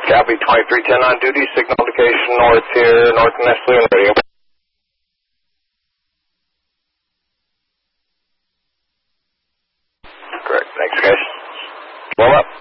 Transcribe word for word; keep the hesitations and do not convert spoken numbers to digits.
Copy, twenty-three ten on duty, signal indication north here, north and Nestle and radio. Correct, thanks guys. Blow up.